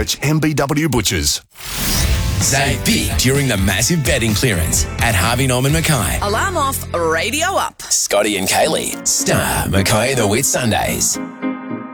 Search MBW Butchers. Save big during the massive betting clearance at Harvey Norman Mackay. Alarm off, radio up. Scotty and Kaylee, Star Mackay the Wit Sundays.